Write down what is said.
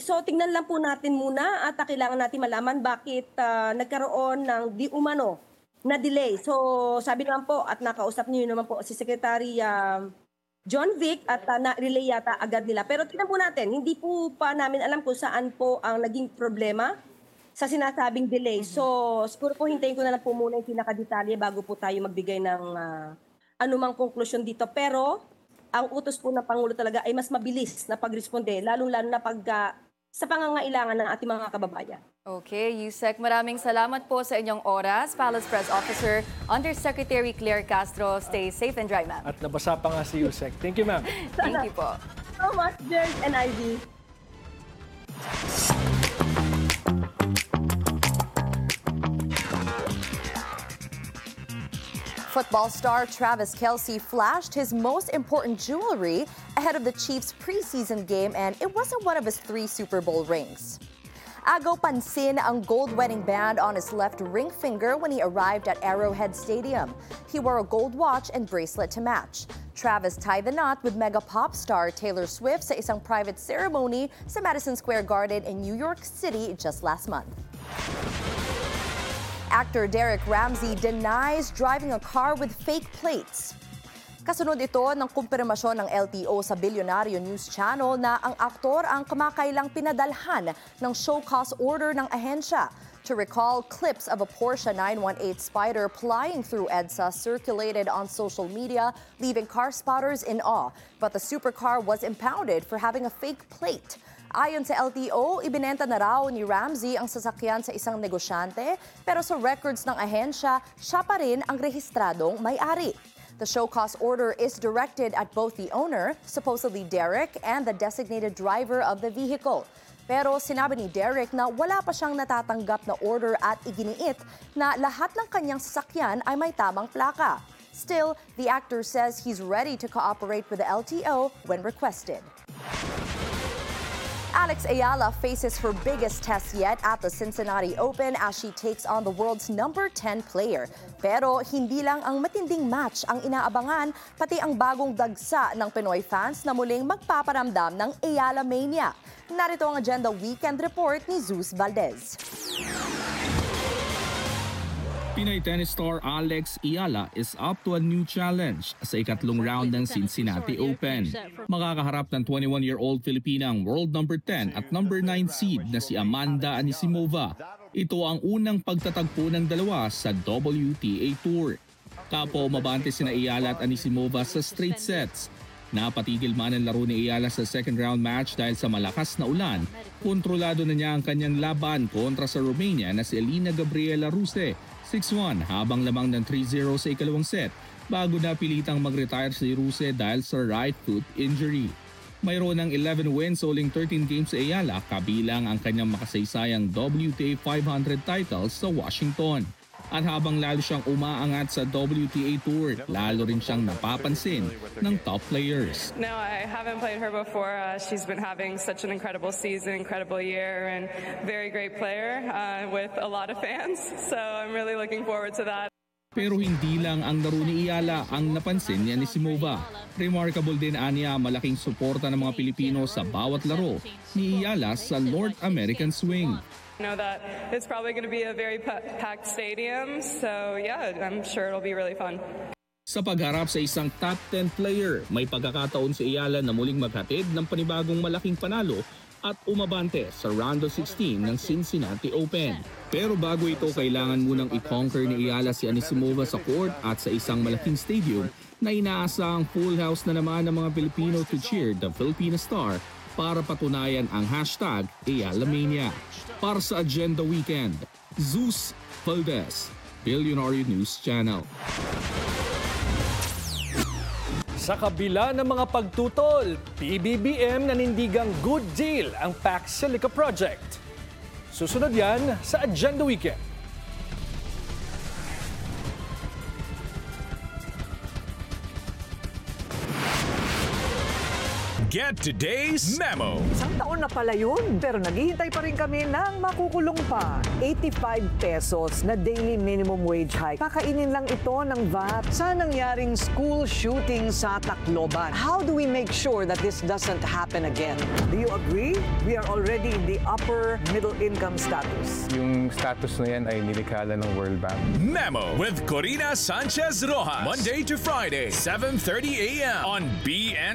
So tingnan lang po natin muna at kailangan natin malaman bakit nagkaroon ng di umano na delay. So sabi naman po at nakausap niyo naman po si Secretary John Vic at na-relay yata agad nila. Pero tingnan po natin, hindi po pa namin alam kung saan po ang naging problema sa sinasabing delay. So siguro po hintayin ko na lang po muna yung pinakadetalye bago po tayo magbigay ng anumang konklusyon dito. Pero ang utos po ng Pangulo talaga ay mas mabilis na pagresponde, lalong-lalo na pag sa pangangailangan ng ating mga kababayan. Okay, Yusek, maraming salamat po sa inyong oras. Palace Press Officer Undersecretary Claire Castro. Stay safe and dry, ma'am. At nabasa pa nga si Yusek. Thank you, ma'am. Thank you po. So much, Jerry and Ivy. Football star Travis Kelce flashed his most important jewelry ahead of the Chiefs' preseason game, and it wasn't one of his 3 Super Bowl rings. Agaw pansin ang gold wedding band on his left ring finger when he arrived at Arrowhead Stadium. He wore a gold watch and bracelet to match. Travis tied the knot with mega pop star Taylor Swift sa isang private ceremony sa Madison Square Garden in New York City just last month. Actor Derek Ramsey denies driving a car with fake plates. Kasunod ito ng kumpirmasyon ng LTO sa Bilyonaryo News Channel na ang aktor ang kamakailang pinadalhan ng show cause order ng ahensya. To recall, clips of a Porsche 918 Spider flying through EDSA circulated on social media, leaving car spotters in awe. But the supercar was impounded for having a fake plate. Ayon sa LTO, ibinenta na raw ni Ramsey ang sasakyan sa isang negosyante, pero sa records ng ahensya, siya pa rin ang rehistradong may-ari. The show cause order is directed at both the owner, supposedly Derek, and the designated driver of the vehicle. Pero sinabi ni Derek na wala pa siyang natatanggap na order at iginiit na lahat ng kanyang sasakyan ay may tamang plaka. Still, the actor says he's ready to cooperate with the LTO when requested. Alex Ayala faces her biggest test yet at the Cincinnati Open as she takes on the world's number 10 player. Pero hindi lang ang matinding match ang inaabangan, pati ang bagong dagsa ng Pinoy fans na muling magpaparamdam ng Ayala Mania. Narito ang Agenda Weekend Report ni Zeus Valdez. Pinay tennis star Alex Ayala is up to a new challenge sa ikatlong round ng Cincinnati Open. Makakaharap ng 21-year-old Filipinang world number 10 at number 9 seed na si Amanda Anisimova. Ito ang unang pagtatagpo ng dalawa sa WTA Tour. Kapo umabante sina Ayala at Anisimova sa straight sets. Napatigil man ang laro ni Ayala sa second round match dahil sa malakas na ulan. Kontrolado na niya ang kanyang laban kontra sa Romania na si Elina Gabriela Ruse 6-1 habang lamang ng 3-0 sa ikalawang set bago napilitang mag-retire si Ruse dahil sa right foot injury. Mayroon ng 11 wins sa uling 13 games sa Ayala kabilang ang kanyang makasaysayang WTA 500 titles sa Washington. At habang lalo siyang umaangat sa WTA Tour, lalo rin siyang napapansin ng top players. No, I haven't played her before. She's been having such an incredible season, incredible year, and very great player with a lot of fans. So I'm really looking forward to that. Pero hindi lang ang laro ni Ayala ang napansin ni Anisimova. Remarkable din aniya malaking suporta ng mga Pilipino sa bawat laro ni Ayala sa North American Swing. I know that it's probably going to be a very packed stadium, so yeah, I'm sure it'll be really fun. Sa pagharap sa isang top 10 player, may pagkakataon si Ayala na muling maghatid ng panibagong malaking panalo at umabante sa round of 16 ng Cincinnati Open. Pero bago ito, kailangan munang i-conquer ni Ayala si Anisimova sa court at sa isang malaking stadium na inaasahang full house na naman ng mga Pilipino to cheer the Filipina star para patunayan ang hashtag AyalaMania. Para sa Agenda Weekend, Zeus Valdez, Bilyonaryo News Channel. Sa kabila ng mga pagtutol, PBBM nanindigang good deal ang Pax Silica Project. Susunod yan sa Agenda Weekend. Get today's memo. Isang taon na pala yun, pero naghihintay pa rin kami ng makukulong pa. 85 pesos na daily minimum wage hike. Kakainin lang ito ng VAT sa nangyaring school shooting sa Tacloban. How do we make sure that this doesn't happen again? Do you agree? We are already in the upper middle income status. Yung status na yan ay nilikha ng World Bank. Memo with Corina Sanchez Rojas. Monday to Friday, 7:30 a.m. on BN